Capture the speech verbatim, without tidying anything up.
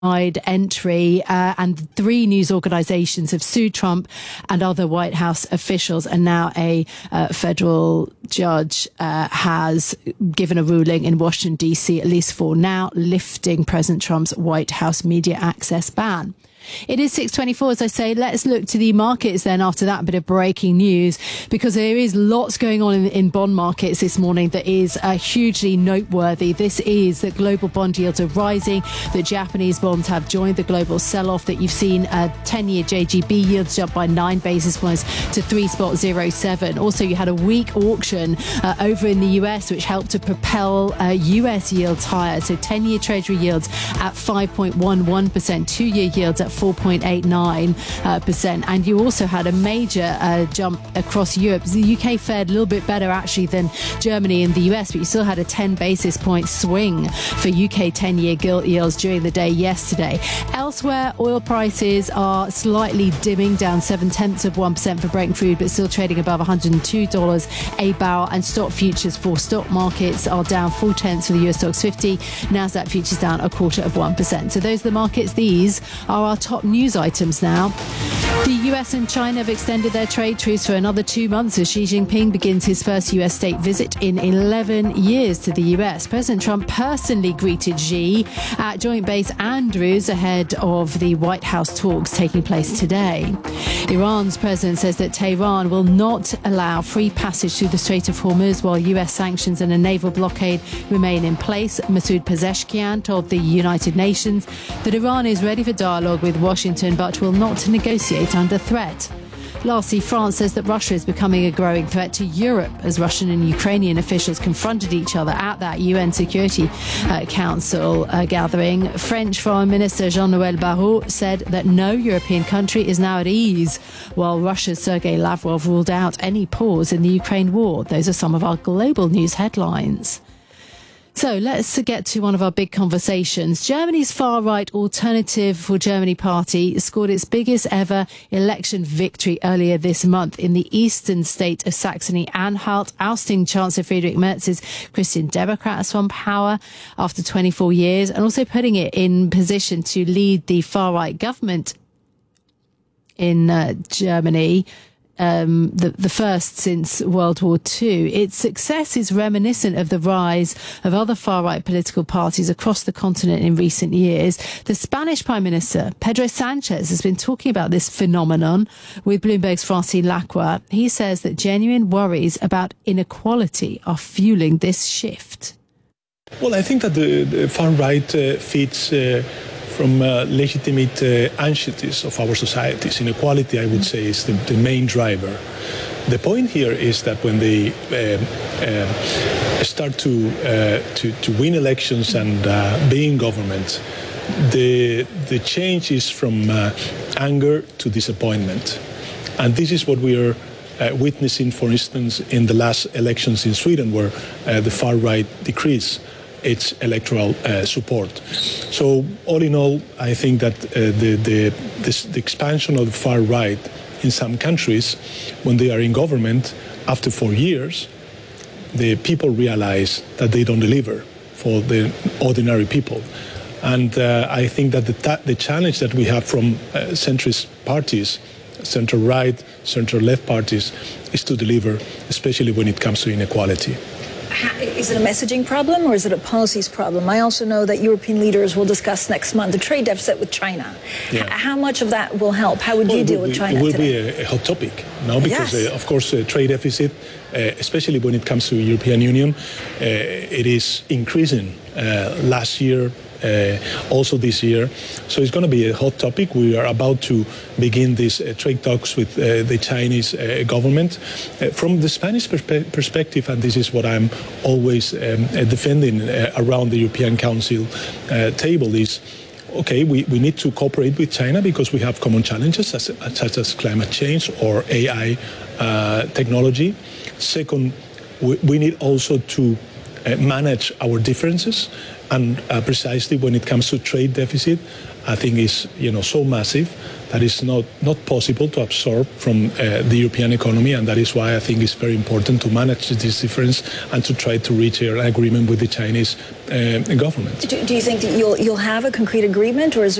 entry, uh, and three news organizations have sued Trump and other White House officials, and now a uh, federal judge uh, has given a ruling in Washington, D C, at least for now, lifting President Trump's White House media access ban. It is six twenty-four, as I say. Let's look to the markets then after that bit of breaking news, because there is lots going on in, in bond markets this morning that is uh, hugely noteworthy. This is that global bond yields are rising, that Japanese bonds have joined the global sell-off, that you've seen uh, ten-year J G B yields jump by nine basis points to three point zero seven. Also, you had a weak auction uh, over in the U S, which helped to propel uh, U S yields higher. So ten-year Treasury yields at five point one one percent, two-year yields at four point eight nine percent. And you also had a major uh, jump across Europe. The U K fared a little bit better actually than Germany and the U S, but you still had a ten basis point swing for U K ten-year gilt yields during the day yesterday. Elsewhere, oil prices are slightly dimming, down seven tenths of one percent for Brent crude, but still trading above one hundred two dollars a barrel. And stock futures for stock markets are down four tenths for the U S Stocks fifty. Nasdaq futures down a quarter of one percent. So those are the markets. These are our top news items now. The U S and China have extended their trade truce for another two months as Xi Jinping begins his first U S state visit in eleven years to the U S. President Trump personally greeted Xi at Joint Base Andrews ahead of the White House talks taking place today. Iran's president says that Tehran will not allow free passage through the Strait of Hormuz while U S sanctions and a naval blockade remain in place. Masoud Pezeshkian told the United Nations that Iran is ready for dialogue with Washington but will not negotiate under threat. Lastly, France says that Russia is becoming a growing threat to Europe as Russian and Ukrainian officials confronted each other at that U N Security uh, Council uh, gathering. French Foreign Minister Jean-Noël Barrot said that no European country is now at ease, while Russia's Sergei Lavrov ruled out any pause in the Ukraine war. Those are some of our global news headlines. So let's get to one of our big conversations. Germany's far-right Alternative for Germany party scored its biggest ever election victory earlier this month in the eastern state of Saxony-Anhalt, ousting Chancellor Friedrich Merz's Christian Democrats from power after twenty-four years, and also putting it in position to lead the far-right government in uh, Germany. Um, the, the first since World War Two. Its success is reminiscent of the rise of other far-right political parties across the continent in recent years. The Spanish Prime Minister, Pedro Sanchez, has been talking about this phenomenon with Bloomberg's Francine Lacqua. He says that genuine worries about inequality are fueling this shift. Well, I think that the, the far-right uh, fits uh, from uh, legitimate uh, anxieties of our societies. Inequality, I would say, is the, the main driver. The point here is that when they um, uh, start to, uh, to to win elections and uh, be in government, the the change is from uh, anger to disappointment, and this is what we are uh, witnessing, for instance, in the last elections in Sweden, where uh, the far right decreased its electoral uh, support. So all in all, I think that uh, the, the, this, the expansion of the far right in some countries, when they are in government after four years, the people realize that they don't deliver for the ordinary people. And uh, I think that the, ta- the challenge that we have from uh, centrist parties, center-right, center-left parties, is to deliver, especially when it comes to inequality. Is it a messaging problem or is it a policies problem? I also know that European leaders will discuss next month the trade deficit with China. Yeah. How much of that will help? How would well, you deal will, with China It will today? be a, a hot topic, no? Because, yes. uh, of course, uh, trade deficit, uh, especially when it comes to the European Union, uh, it is increasing uh, last year, Uh, also this year. So it's going to be a hot topic. We are about to begin these uh, trade talks with uh, the Chinese uh, government. Uh, from the Spanish perspe- perspective, and this is what I'm always um, uh, defending uh, around the European Council uh, table, is okay, we, we need to cooperate with China because we have common challenges as, such as climate change or A I uh, technology. Second, we, we need also to uh, manage our differences. And uh, precisely when it comes to trade deficit, I think is you know so massive that it's not, not possible to absorb from uh, the European economy, and that is why I think it's very important to manage this difference and to try to reach an agreement with the Chinese uh, government. Do, do you think that you'll you'll have a concrete agreement, or is